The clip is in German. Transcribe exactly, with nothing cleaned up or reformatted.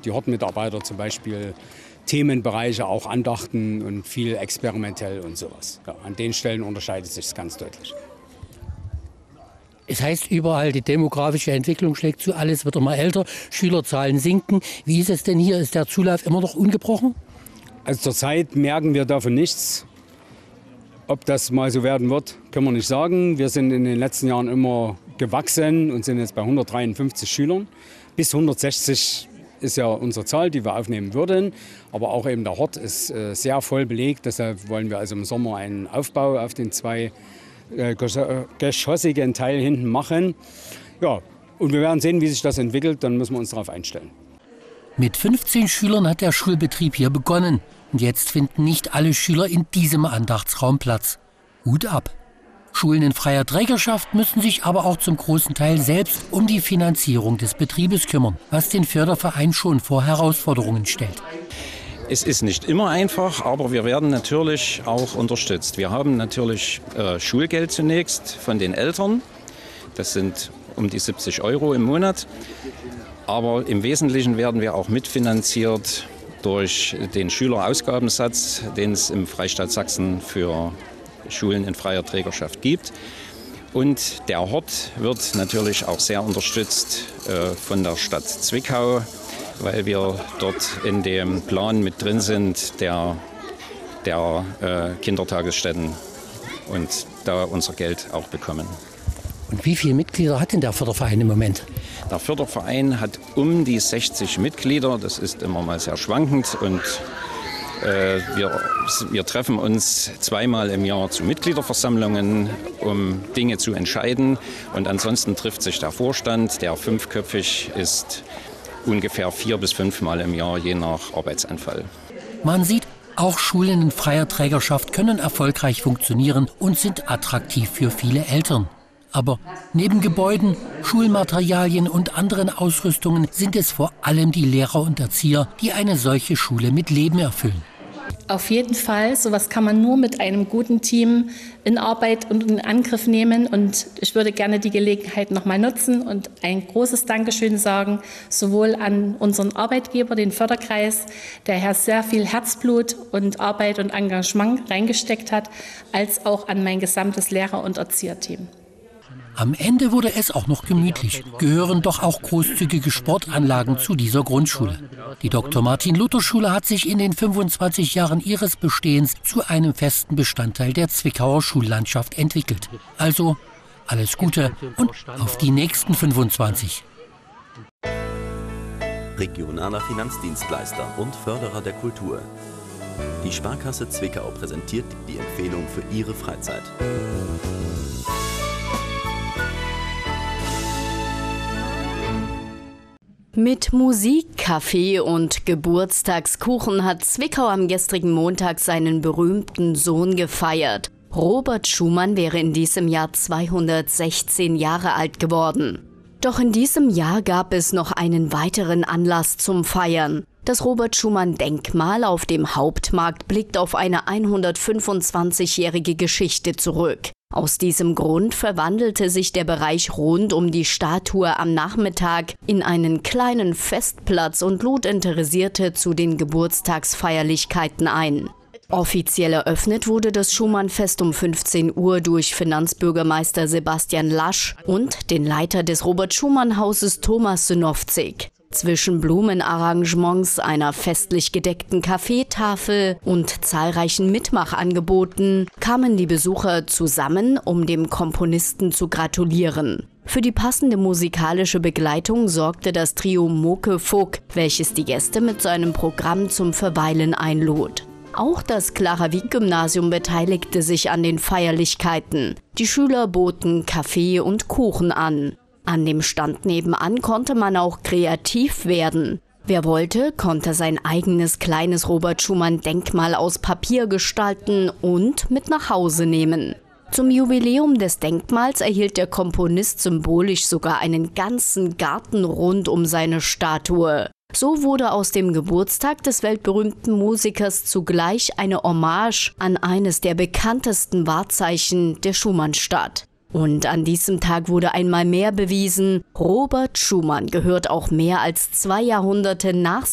die Hortmitarbeiter zum Beispiel Themenbereiche, auch Andachten und viel experimentell und sowas. Ja, an den Stellen unterscheidet sich es ganz deutlich. Es heißt überall, die demografische Entwicklung schlägt zu, alles wird immer älter, Schülerzahlen sinken. Wie ist es denn hier? Ist der Zulauf immer noch ungebrochen? Also zurzeit merken wir davon nichts. Ob das mal so werden wird, können wir nicht sagen. Wir sind in den letzten Jahren immer gewachsen und sind jetzt bei hundertdreiundfünfzig Schülern. Bis hundertsechzig ist ja unsere Zahl, die wir aufnehmen würden. Aber auch eben der Hort ist äh, sehr voll belegt. Deshalb wollen wir also im Sommer einen Aufbau auf den zwei äh, geschossigen Teil hinten machen. Ja, und wir werden sehen, wie sich das entwickelt. Dann müssen wir uns darauf einstellen. Mit fünfzehn Schülern hat der Schulbetrieb hier begonnen. Und jetzt finden nicht alle Schüler in diesem Andachtsraum Platz. Hut ab. Schulen in freier Trägerschaft müssen sich aber auch zum großen Teil selbst um die Finanzierung des Betriebes kümmern, was den Förderverein schon vor Herausforderungen stellt. Es ist nicht immer einfach, aber wir werden natürlich auch unterstützt. Wir haben natürlich äh, Schulgeld zunächst von den Eltern. Das sind um die siebzig Euro im Monat. Aber im Wesentlichen werden wir auch mitfinanziert durch den Schülerausgabensatz, den es im Freistaat Sachsen für Schulen in freier Trägerschaft gibt. Und der Hort wird natürlich auch sehr unterstützt äh, von der Stadt Zwickau, weil wir dort in dem Plan mit drin sind der, der äh, Kindertagesstätten und da unser Geld auch bekommen. Und wie viele Mitglieder hat denn der Förderverein im Moment? Der Förderverein hat um die sechzig Mitglieder. Das ist immer mal sehr schwankend. Und äh, wir, wir treffen uns zweimal im Jahr zu Mitgliederversammlungen, um Dinge zu entscheiden. Und ansonsten trifft sich der Vorstand, der fünfköpfig ist, ungefähr vier bis fünfmal im Jahr, je nach Arbeitsanfall. Man sieht, auch Schulen in freier Trägerschaft können erfolgreich funktionieren und sind attraktiv für viele Eltern. Aber neben Gebäuden, Schulmaterialien und anderen Ausrüstungen sind es vor allem die Lehrer und Erzieher, die eine solche Schule mit Leben erfüllen. Auf jeden Fall, sowas kann man nur mit einem guten Team in Arbeit und in Angriff nehmen. Und ich würde gerne die Gelegenheit noch mal nutzen und ein großes Dankeschön sagen, sowohl an unseren Arbeitgeber, den Förderkreis, der hier sehr viel Herzblut und Arbeit und Engagement reingesteckt hat, als auch an mein gesamtes Lehrer- und Erzieherteam. Am Ende wurde es auch noch gemütlich, gehören doch auch großzügige Sportanlagen zu dieser Grundschule. Die Doktor Martin Luther Schule hat sich in den fünfundzwanzig Jahren ihres Bestehens zu einem festen Bestandteil der Zwickauer Schullandschaft entwickelt. Also alles Gute und auf die nächsten fünfundzwanzig. Regionaler Finanzdienstleister und Förderer der Kultur. Die Sparkasse Zwickau präsentiert die Empfehlung für Ihre Freizeit. Mit Musik, Kaffee und Geburtstagskuchen hat Zwickau am gestrigen Montag seinen berühmten Sohn gefeiert. Robert Schumann wäre in diesem Jahr zweihundertsechzehn Jahre alt geworden. Doch in diesem Jahr gab es noch einen weiteren Anlass zum Feiern. Das Robert-Schumann-Denkmal auf dem Hauptmarkt blickt auf eine hundertfünfundzwanzigjährige Geschichte zurück. Aus diesem Grund verwandelte sich der Bereich rund um die Statue am Nachmittag in einen kleinen Festplatz und lud Interessierte zu den Geburtstagsfeierlichkeiten ein. Offiziell eröffnet wurde das Schumann-Fest um fünfzehn Uhr durch Finanzbürgermeister Sebastian Lasch und den Leiter des Robert-Schumann-Hauses Thomas Synowczyk. Zwischen Blumenarrangements, einer festlich gedeckten Kaffeetafel und zahlreichen Mitmachangeboten kamen die Besucher zusammen, um dem Komponisten zu gratulieren. Für die passende musikalische Begleitung sorgte das Trio Moke Fog, welches die Gäste mit seinem Programm zum Verweilen einlud. Auch das Clara-Wieck-Gymnasium beteiligte sich an den Feierlichkeiten. Die Schüler boten Kaffee und Kuchen an. An dem Stand nebenan konnte man auch kreativ werden. Wer wollte, konnte sein eigenes kleines Robert-Schumann-Denkmal aus Papier gestalten und mit nach Hause nehmen. Zum Jubiläum des Denkmals erhielt der Komponist symbolisch sogar einen ganzen Garten rund um seine Statue. So wurde aus dem Geburtstag des weltberühmten Musikers zugleich eine Hommage an eines der bekanntesten Wahrzeichen der Schumannstadt. Und an diesem Tag wurde einmal mehr bewiesen, Robert Schumann gehört auch mehr als zwei Jahrhunderte nach